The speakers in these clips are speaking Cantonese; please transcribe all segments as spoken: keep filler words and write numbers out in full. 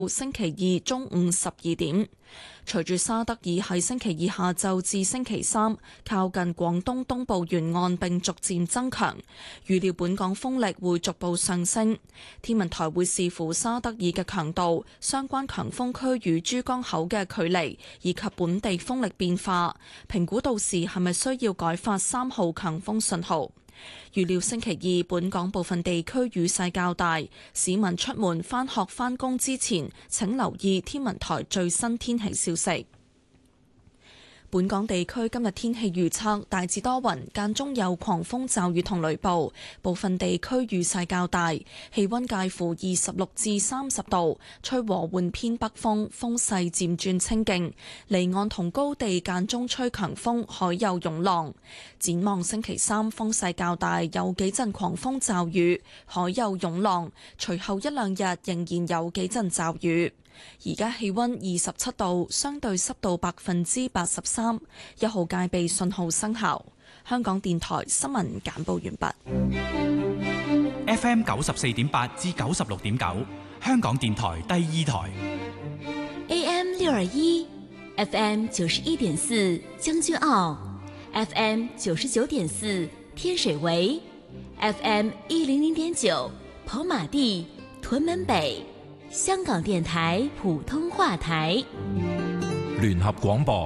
星期二中午十二點。隨住沙德爾喺星期二下晝至星期三靠近廣東東部沿岸並逐漸增強，預料本港風力會逐步上升。天文台會視乎沙德爾嘅強度、相關強風區與珠江口嘅距離以及本地風力變化，評估到時係咪需要改發三號強風信號。預料星期二本港部分地區雨勢較大，市民出門返學返工之前請留意天文台最新天氣消息。本港地區今日天氣預測大致多雲，間中有狂風驟雨同雷暴，部分地區雨勢較大，氣溫介乎二十六至三十度，吹和緩偏北風，風勢漸轉清勁，離岸同高地間中吹強風，海有湧浪。展望星期三風勢較大，有幾陣狂風驟雨，海有湧浪，隨後一兩日仍然有幾陣驟雨。而家氣溫二十七度，相對濕度百分之八十三，一號戒備信號生效。香港電台新聞簡報完畢。 F M 九十四點八至九十六點九，香港電台第二台。 A M 六二一，F M 九十一點四將軍澳 ，F M 九十九點四天水圍 ，F M 一零零點九跑馬地屯門北。香港電台普通話台， 聯合廣播。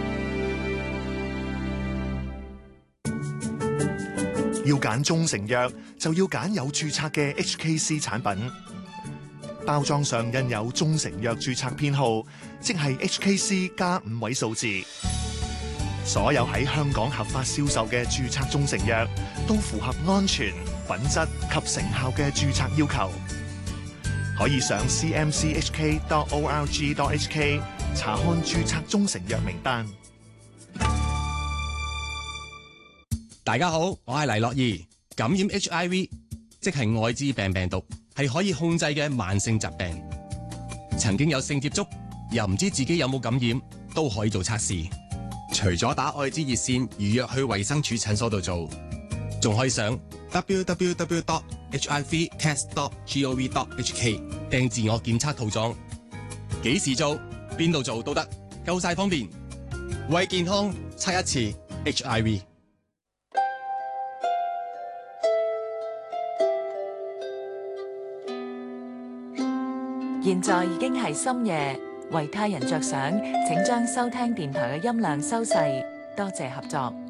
要揀中成藥，就要揀有註冊嘅 H K C 產品。包裝上印有中成藥註冊編號，即係 H K C 加五位數字。所有喺香港合法銷售嘅註冊中成藥，都符合安全、品質及成效嘅註冊要求。可以上 c m c h k dot org dot h k 查看註冊中成藥名單。 大家好，我係黎樂怡。感染 H I V 即係愛滋病病毒，係可以控制嘅慢性疾病。曾經有性接觸又唔知自己有冇感染，都可以做測試。除咗打愛滋熱線預約去衛生署診所度做，仲可以上 w w w dot h i v test dot gov dot h k 訂自我檢測套裝，幾時做邊度做都得，夠晒方便。為健康測一次 H I V。 現在已經係深夜，為他人着想，請將收聽電台嘅音量收細，多謝合作。